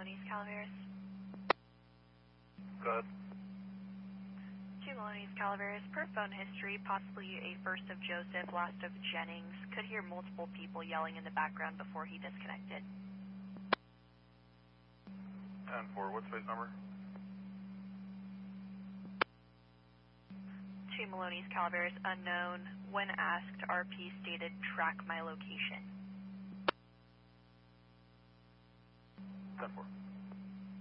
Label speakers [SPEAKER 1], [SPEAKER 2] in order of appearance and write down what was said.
[SPEAKER 1] Maloney's Calaveras.
[SPEAKER 2] Go ahead.
[SPEAKER 1] 2 Maloney's Calaveras. Per phone history, possibly a first of Joseph, last of Jennings. Could hear multiple people yelling in the background before he disconnected.
[SPEAKER 2] 10-4, what's space number?
[SPEAKER 1] 2 Maloney's Calaveras, unknown. When asked, RP stated, track my location.
[SPEAKER 2] 10-4.